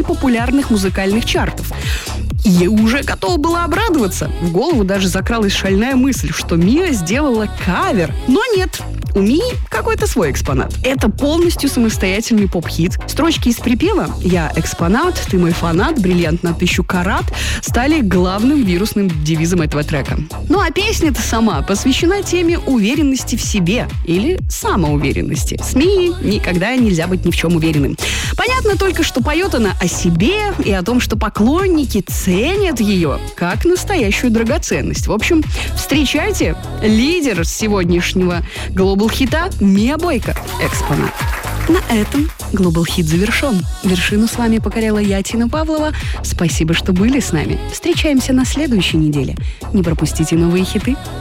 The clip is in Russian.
популярных музыкальных чартов. И уже готова была обрадоваться. В голову даже закралась шальная мысль, что Миа сделала кавер. Но нет, у Мии какой-то свой экспонат. Это полностью самостоятельный поп-хит. Строчки из припева «Я экспонат, ты мой фанат, бриллиант на 1000 карат» стали главным вирусным девизом этого трека. Ну а песня-то сама посвящена теме уверенности в себе или самоуверенности. С Мией никогда нельзя быть ни в чем уверенным. Понятно только, что поет она о себе и о том, что поклонники ценят ее как настоящую драгоценность. В общем, встречайте, лидер сегодняшнего глобал-хита Миа Бойка «Экспонат». На этом глобал-хит завершен. Вершину с вами покоряла я, Тина Павлова. Спасибо, что были с нами. Встречаемся на следующей неделе. Не пропустите новые хиты.